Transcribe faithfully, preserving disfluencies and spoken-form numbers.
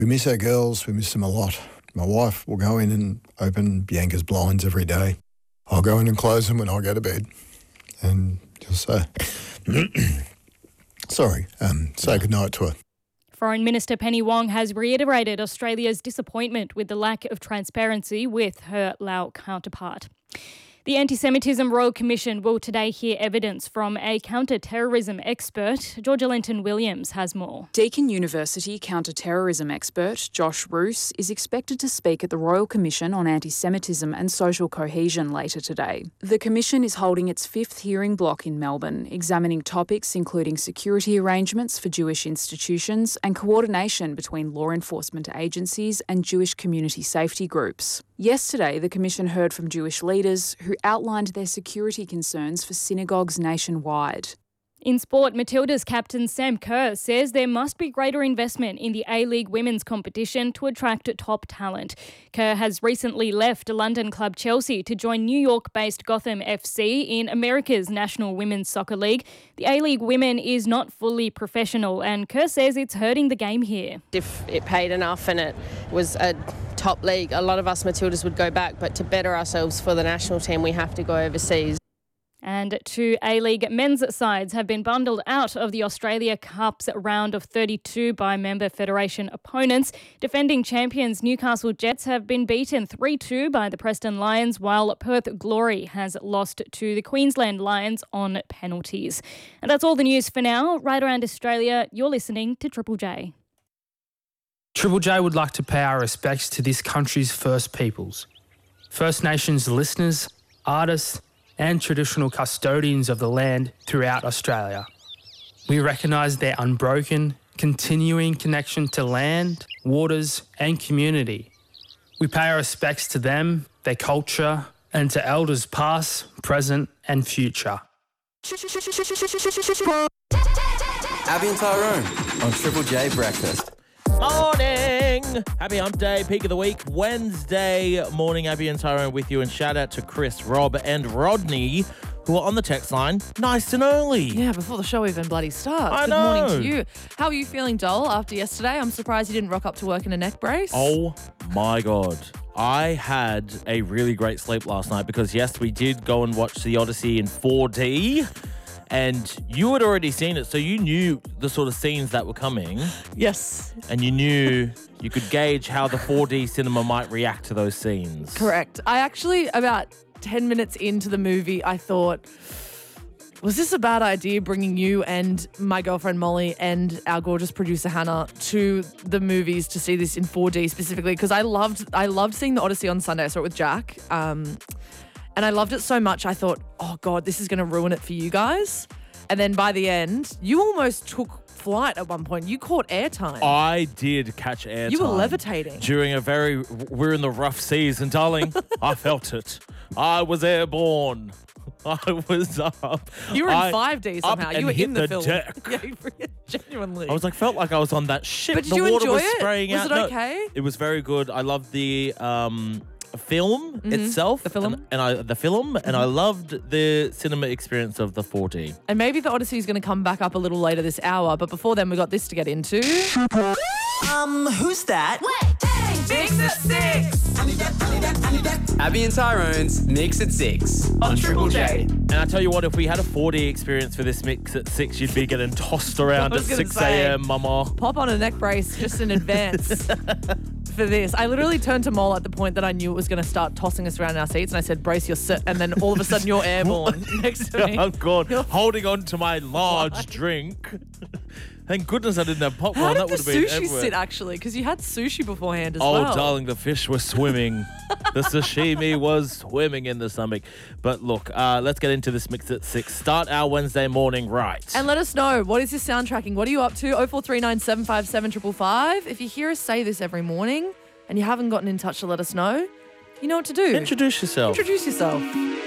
We miss our girls. We miss them a lot. My wife will go in and open Bianca's blinds every day. I'll go in and close them when I go to bed. And just say, sorry, um, say goodnight to her. Foreign Minister Penny Wong has reiterated Australia's disappointment with the lack of transparency with her Lao counterpart. The Anti-Semitism Royal Commission will today hear evidence from a counter-terrorism expert. Georgia Linton-Williams has more. Deakin University counter-terrorism expert Josh Roos is expected to speak at the Royal Commission on Anti-Semitism and Social Cohesion later today. The Commission is holding its fifth hearing block in Melbourne, examining topics including security arrangements for Jewish institutions and coordination between law enforcement agencies and Jewish community safety groups. Yesterday, the Commission heard from Jewish leaders who outlined their security concerns for synagogues nationwide. In sport, Matilda's captain Sam Kerr says there must be greater investment in the A-League women's competition to attract top talent. Kerr has recently left London club Chelsea to join New York-based Gotham F C in America's National Women's Soccer League. The A-League women is not fully professional, and Kerr says it's hurting the game here. If it paid enough and it was a top league, a lot of us Matildas would go back, but to better ourselves for the national team, we have to go overseas. And two A-League men's sides have been bundled out of the Australia Cup's round of thirty-two by member federation opponents. Defending champions Newcastle Jets have been beaten three two by the Preston Lions, while Perth Glory has lost to the Queensland Lions on penalties. And that's all the news for now. Right around Australia, you're listening to Triple J. Triple J would like to pay our respects to this country's First Peoples, First Nations listeners, artists, and traditional custodians of the land throughout Australia. We recognise their unbroken, continuing connection to land, waters, and community. We pay our respects to them, their culture, and to elders past, present, and future. Abby and Tyrone on Triple J Breakfast. Morning! Happy Hump Day, peak of the week, Wednesday morning. Abby and Tyrone with you, and shout out to Chris, Rob and Rodney who are on the text line nice and early. Yeah, before the show even bloody starts. I Good know. morning to you. How are you feeling, doll, after yesterday? I'm surprised you didn't rock up to work in a neck brace. Oh my God. I had a really great sleep last night because, yes, we did go and watch The Odyssey in four D. And you had already seen it, so you knew the sort of scenes that were coming. Yes. And you knew you could gauge how the four D cinema might react to those scenes. Correct. I actually, about ten minutes into the movie, I thought, was this a bad idea bringing you and my girlfriend Molly and our gorgeous producer Hannah to the movies to see this in four D specifically? Because I loved, I loved seeing The Odyssey on Sunday. I saw it with Jack. Um, And I loved it so much, I thought, oh, God, this is going to ruin it for you guys. And then by the end, you almost took flight at one point. You caught airtime. I did catch airtime. You were levitating. During a very, we're in the rough seas, and darling, I felt it. I was airborne. I was up. You were in I, five D somehow. You were hit in the, the film. Deck. Yeah, genuinely. I was like, felt like I was on that ship. But did the you water enjoy was it? spraying Was out. it No, okay? it was very good. I loved the um, film Mhm. itself. The film? And, and I the film, and I loved the cinema experience of the four D. And maybe the Odyssey is going to come back up a little later this hour. But before then, we got this to get into. Um, who's that? Mix at six. Abby and Tyrone's Mix at Six On Triple J. And I tell you what, if we had a four D experience for this mix at six, you'd be getting tossed around I at was gonna six say. a.m, mama. Pop on a neck brace just in advance for this. I literally turned to Mole at the point that I knew it was going to start tossing us around in our seats, and I said, brace your sit, and then all of a sudden you're airborne next to me. I'm gone, holding on to my large drink. Thank goodness I didn't have popcorn. How that did would the have been sushi everywhere. sit, actually? Because you had sushi beforehand as Oh, well. darling, the fish were swimming. The sashimi was swimming in the stomach. But look, uh, let's get into this mix at six. Start our Wednesday morning right. And let us know, what is your soundtracking? What are you up to? oh four three nine, seven five seven, five five five. If you hear us say this every morning and you haven't gotten in touch to let us know, you know what to do. Introduce yourself. Introduce yourself.